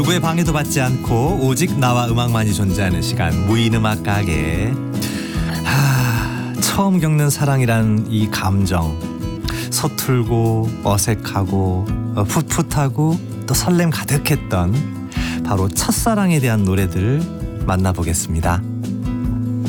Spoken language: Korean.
누구의 방해도 받지 않고 오직 나와 음악만이 존재하는 시간, 무인음악 가게. 처음 겪는 사랑이란 이 감정, 서툴고 어색하고 풋풋하고 또 설렘 가득했던 바로 첫사랑에 대한 노래들을 만나보겠습니다.